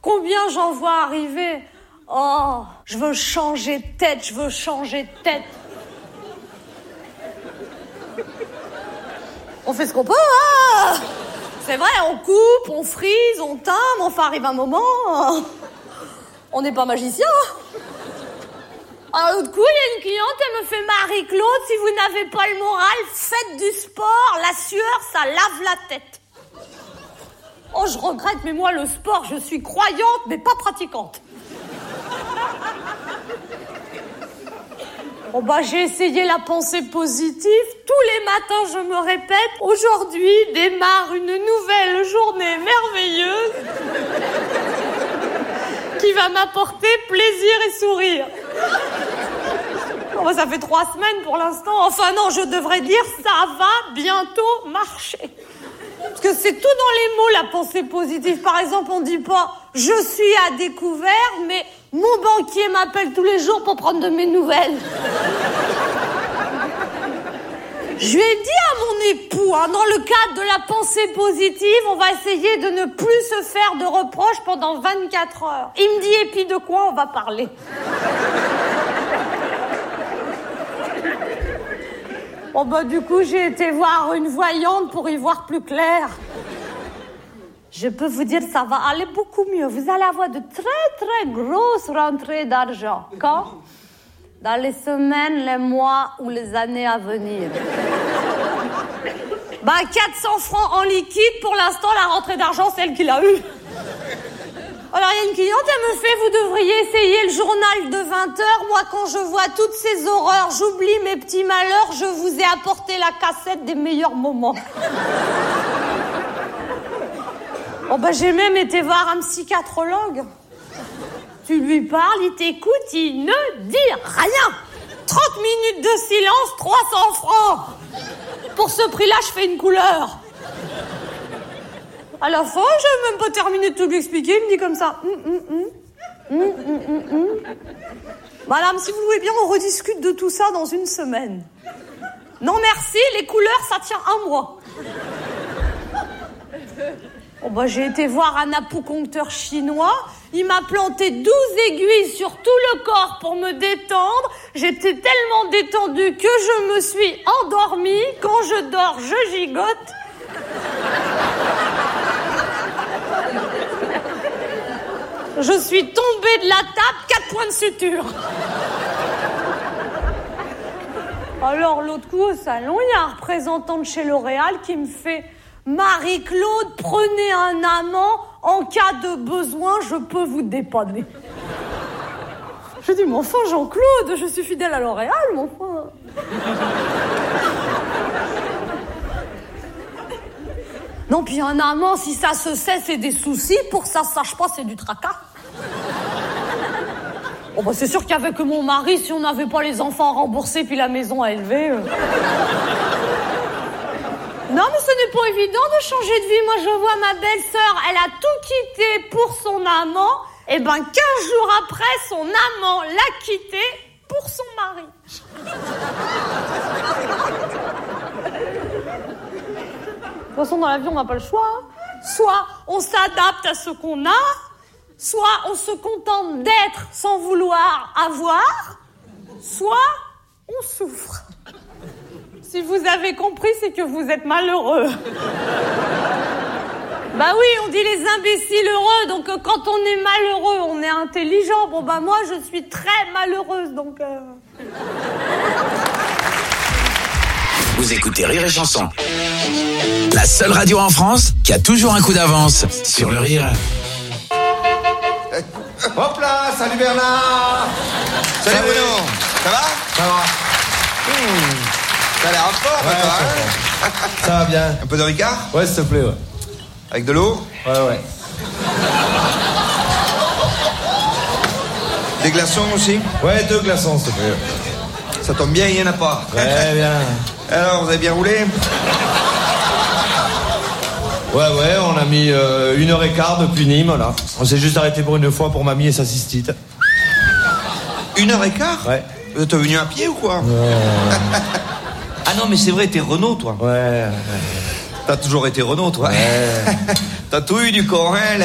Combien j'en vois arriver? Oh, je veux changer de tête. On fait ce qu'on peut, hein. C'est vrai, on coupe, on frise, on teint, mais enfin arrive un moment, on n'est pas magicien. Alors l'autre coup, il y a une cliente, elle me fait Marie-Claude, si vous n'avez pas le moral, faites du sport, la sueur, ça lave la tête. Oh, je regrette, mais moi, le sport, je suis croyante, mais pas pratiquante. Oh bah, j'ai essayé la pensée positive. Tous les matins, je me répète, aujourd'hui démarre une nouvelle journée merveilleuse qui va m'apporter plaisir et sourire. Oh bah, ça fait 3 semaines pour l'instant. Enfin non, je devrais dire ça va bientôt marcher. Parce que c'est tout dans les mots, la pensée positive. Par exemple, on dit pas « je suis à découvert », mais « mon banquier m'appelle tous les jours pour prendre de mes nouvelles ». Je lui ai dit à mon époux, hein, dans le cadre de la pensée positive, on va essayer de ne plus se faire de reproches pendant 24 heures. Il me dit « et puis de quoi on va parler ?» Bon bah du coup j'ai été voir une voyante pour y voir plus clair. Je peux vous dire ça va aller beaucoup mieux. Vous allez avoir de très grosses rentrées d'argent. Quand? Dans les semaines, les mois ou les années à venir. Bah 400 francs en liquide, pour l'instant la rentrée d'argent c'est elle qui l'a eu. Alors, il y a une cliente, elle me fait, vous devriez essayer le journal de 20h. Moi, quand je vois toutes ces horreurs, j'oublie mes petits malheurs, je vous ai apporté la cassette des meilleurs moments. Oh, bah, j'ai même été voir un psychiatrologue. Tu lui parles, il t'écoute, il ne dit rien. 30 minutes de silence, 300 francs. Pour ce prix-là, je fais une couleur. À la fin, j'ai même pas terminé de tout lui expliquer. Il me dit comme ça. Madame, si vous voulez bien, on rediscute de tout ça dans une semaine. Non, merci, les couleurs, ça tient un mois. Oh, bah, j'ai été voir un acupuncteur chinois. Il m'a planté 12 aiguilles sur tout le corps pour me détendre. J'étais tellement détendue que je me suis endormie. Quand je dors, je gigote. Je suis tombée de la table, 4 points de suture. Alors, l'autre coup, au salon, il y a un représentant de chez L'Oréal qui me fait « Marie-Claude, prenez un amant. En cas de besoin, je peux vous dépanner. » Je dis « Mais enfin, Jean-Claude, je suis fidèle à L'Oréal, mais enfin... » Non, puis un amant, si ça se sait, c'est des soucis. Pour que ça se sache pas, c'est du tracas. Bon, bah, c'est sûr qu'avec mon mari, si on n'avait pas les enfants remboursés puis la maison à élever... Non, mais ce n'est pas évident de changer de vie. Moi, je vois ma belle-sœur, elle a tout quitté pour son amant. Et ben, 15 jours après, son amant l'a quitté pour son mari. De toute façon, dans la vie, on n'a pas le choix. Soit on s'adapte à ce qu'on a, soit on se contente d'être sans vouloir avoir, soit on souffre. Si vous avez compris, c'est que vous êtes malheureux. Bah oui, on dit les imbéciles heureux, donc quand on est malheureux, on est intelligent. Bon bah moi, je suis très malheureuse, donc... Vous écoutez Rire et Chanson, la seule radio en France qui a toujours un coup d'avance sur le rire. Hop là, salut Bernard. Salut Bruno. Ça va? Ça va. T'as l'air en forme, Ouais, toi, hein? ça va bien. Un peu de Ricard? Ouais, s'il te plaît, ouais. Avec de l'eau? Ouais. Des glaçons aussi? Ouais, 2 glaçons, s'il te plaît. Ça tombe bien, il n'y en a pas. Ouais, bien. Alors, vous avez bien roulé? Ouais, on a mis 1h15 depuis Nîmes, là. On s'est juste arrêté pour une fois pour mamie et sa cystite. 1h15? Ouais. Vous êtes venu à pied ou quoi? Ah non, mais c'est vrai, t'es Renault, toi. Ouais. T'as toujours été Renault, toi. Ouais. T'as tout eu du corin,